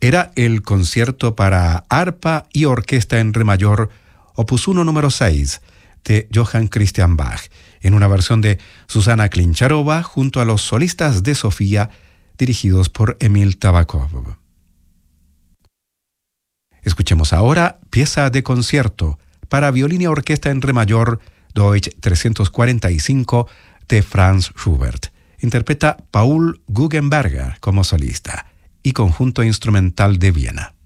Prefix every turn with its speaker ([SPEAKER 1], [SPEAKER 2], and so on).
[SPEAKER 1] era el concierto para arpa y orquesta en re mayor, opus 1 número 6, de Johann Christian Bach, en una versión de Susana Klincharova junto a los solistas de Sofía, dirigidos por Emil Tabakov. Escuchemos ahora pieza de concierto para violín y orquesta en re mayor, Deutsch 345, de Franz Schubert. Interpreta Paul Guggenberger como solista y Conjunto Instrumental de Viena.